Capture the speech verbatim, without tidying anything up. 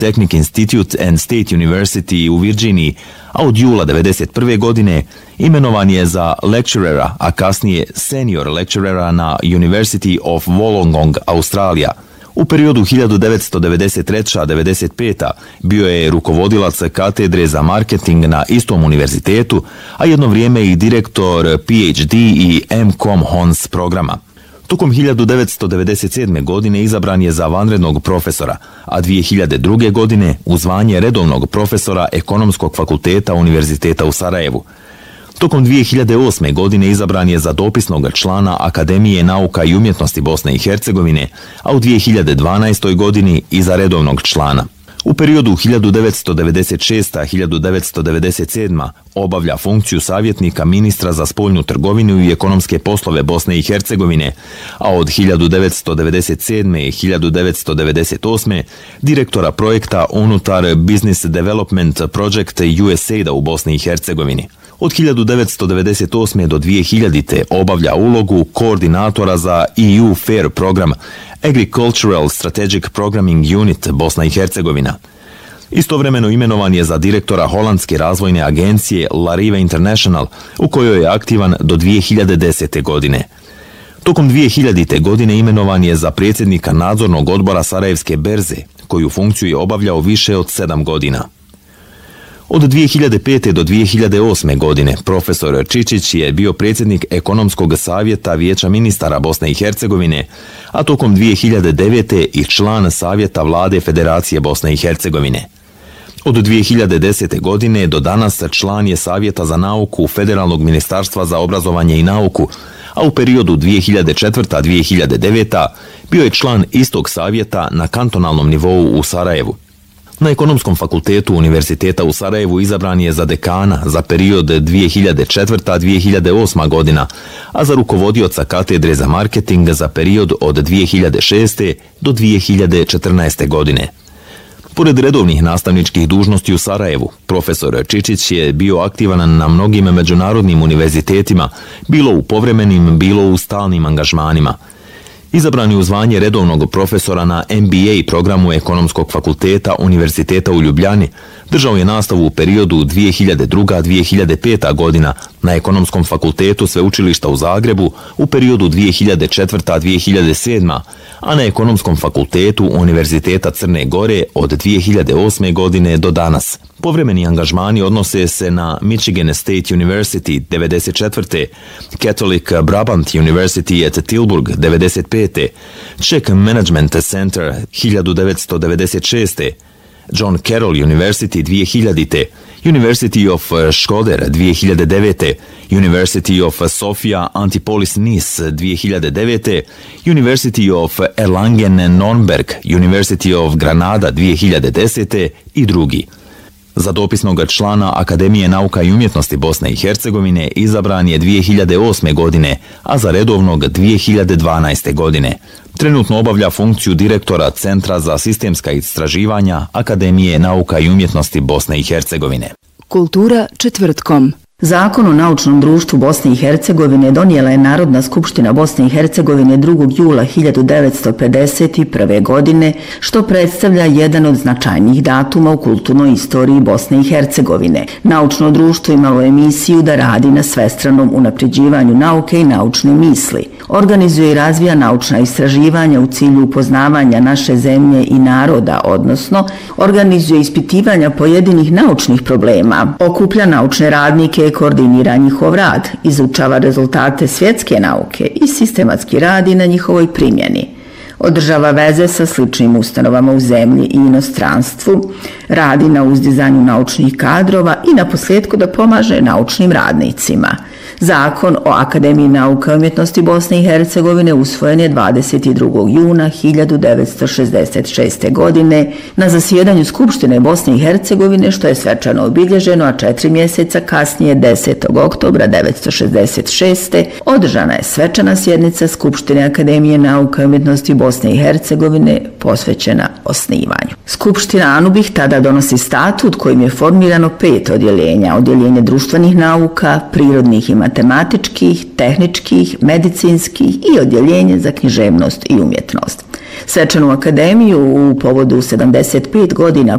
Technic Institute and State University u Virginiji, a od jula devedeset prve godine imenovan je za lecturera, a kasnije senior lecturera na University of Wollongong, Australija. U periodu hiljadu devetsto devedeset treće do devedeset pete. bio je rukovodilac katedre za marketing na istom univerzitetu, a jedno vrijeme i direktor P H D i M Com Hons programa. Tokom hiljadu devetsto devedeset sedme. godine izabran je za vanrednog profesora, a dvije hiljade druge. godine u zvanje redovnog profesora Ekonomskog fakulteta Univerziteta u Sarajevu. Tokom dvije hiljade osme. godine izabran je za dopisnog člana Akademije nauka i umjetnosti Bosne i Hercegovine, a u dvije hiljade dvanaestoj. godini i za redovnog člana. U periodu hiljadu devetsto devedeset šeste. do hiljadu devetsto devedeset sedme. obavlja funkciju savjetnika ministra za spoljnu trgovinu i ekonomske poslove Bosne i Hercegovine, a od hiljadu devetsto devedeset sedme. i hiljadu devetsto devedeset osme. direktora projekta unutar Business Development Project U S A I D-a u Bosni i Hercegovini. Od hiljadu devetsto devedeset osme. do dvije hiljadite. obavlja ulogu koordinatora za E U FAIR program Agricultural Strategic Programming Unit Bosna i Hercegovina. Istovremeno imenovan je za direktora holandske razvojne agencije Larive International, u kojoj je aktivan do dvije hiljade desete. godine. Tokom dvije hiljadite. godine imenovan je za predsjednika nadzornog odbora Sarajevske berze, koju funkciju je obavljao više od sedam godina. Od dvije hiljade pete. do dvije hiljade osme. godine profesor Čičić je bio predsjednik Ekonomskog savjeta Vijeća ministara Bosne i Hercegovine, a tokom dvije hiljade devete. i član Savjeta vlade Federacije Bosne i Hercegovine. Od dvije hiljade desete. godine do danas član je Savjeta za nauku Federalnog ministarstva za obrazovanje i nauku, a u periodu dvije hiljade četvrte. do dvije hiljade devete. bio je član istog savjeta na kantonalnom nivou u Sarajevu. Na Ekonomskom fakultetu Univerziteta u Sarajevu izabran je za dekana za period dvije hiljade četvrte. do dvije hiljade osme. godina, a za rukovodioca katedre za marketing za period od dvije hiljade šeste. do dvije hiljade četrnaeste. godine. Pored redovnih nastavničkih dužnosti u Sarajevu, profesor Čičić je bio aktivan na mnogim međunarodnim univerzitetima, bilo u povremenim, bilo u stalnim angažmanima. Izabran je u zvanje redovnog profesora na M B A programu Ekonomskog fakulteta Univerziteta u Ljubljani, držao je nastavu u periodu dvije hiljade druge. do dvije hiljade pete. godina na Ekonomskom fakultetu Sveučilišta u Zagrebu u periodu dvije hiljade četvrte. do dvije hiljade sedme. a na Ekonomskom fakultetu Univerziteta Crne Gore od dvije hiljade osme. godine do danas. Povremeni angažmani odnose se na Michigan State University devedeset četvrte. Catholic Brabant University at Tilburg devedeset pete. Czech Management Center hiljadu devetsto devedeset šeste. John Carroll University dvije hiljadite. University of Škoder dvije hiljade devete. University of Sofia Antipolis Nice dvije hiljade devete. University of Erlangen-Nürnberg, University of Granada dvije hiljade desete. i drugi. Za dopisnog člana Akademije nauka i umjetnosti Bosne i Hercegovine izabran je dvije hiljade osme. godine, a za redovnog dvije hiljade dvanaeste. godine. Trenutno obavlja funkciju direktora Centra za sistemska istraživanja Akademije nauka i umjetnosti Bosne i Hercegovine. Kultura četvrtkom. Zakon o naučnom društvu Bosne i Hercegovine donijela je Narodna skupština Bosne i Hercegovine drugog jula hiljadu devetsto pedeset prve. godine, što predstavlja jedan od značajnijih datuma u kulturnoj istoriji Bosne i Hercegovine. Naučno društvo imalo je misiju da radi na svestranom unapređivanju nauke i naučne misli. Organizuje i razvija naučna istraživanja u cilju upoznavanja naše zemlje i naroda, odnosno organizuje ispitivanja pojedinih naučnih problema, okuplja naučne radnike, koordinira njihov rad, izučava rezultate svjetske nauke i sistematski radi na njihovoj primjeni. Održava veze sa sličnim ustanovama u zemlji i inostranstvu, radi na uzdizanju naučnih kadrova i na posljedku da pomaže naučnim radnicima. Zakon o Akademiji nauka i umjetnosti Bosne i Hercegovine usvojen je dvadeset drugog juna hiljadu devetsto šezdeset šeste. godine na zasjedanju Skupštine Bosne i Hercegovine, što je svečano obilježeno, a četiri mjeseca kasnije, desetog oktobra devetsto šezdeset šeste. održana je svečana sjednica Skupštine Akademije nauka i umjetnosti Bosne i Hercegovine posvećena osnivanju. Skupština Anubih tada donosi statut kojim je formirano pet odjeljenja: odjeljenje društvenih nauka, prirodnih i matematičkih, tehničkih, medicinskih i odjeljenje za književnost i umjetnost. Svečanu akademiju u povodu sedamdeset pet godina